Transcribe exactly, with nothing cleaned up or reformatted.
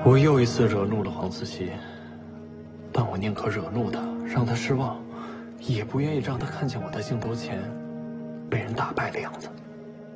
我又一次惹怒了黄思琪，但我宁可惹怒他，让他失望，也不愿意让他看见我在镜头前被人打败的样子。